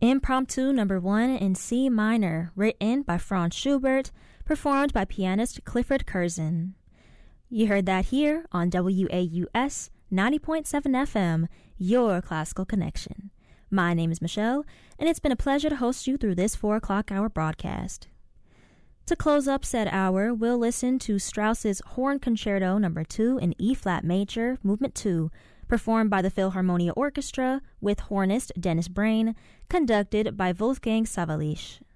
Impromptu number 1 in C minor, written by Franz Schubert, performed by pianist Clifford Curzon. You heard that here on WAUS 90.7 FM, your classical connection. My name is Michelle, and it's been a pleasure to host you through this 4 o'clock hour broadcast. To close up said hour, we'll listen to Strauss's Horn Concerto No. 2 in E-flat major, Movement 2, performed by the Philharmonia Orchestra with hornist Dennis Brain, conducted by Wolfgang Sawallisch.